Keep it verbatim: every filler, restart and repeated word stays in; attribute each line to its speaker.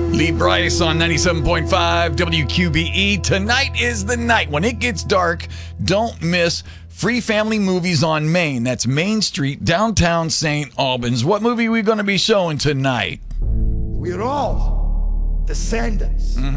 Speaker 1: Lee Bryce on ninety-seven point five W Q B E. Tonight is the night. When it gets dark, don't miss Free Family Movies on Main. That's Main Street, downtown Saint Albans. What movie are we going to be showing tonight?
Speaker 2: We're all descendants.
Speaker 1: Mm-hmm.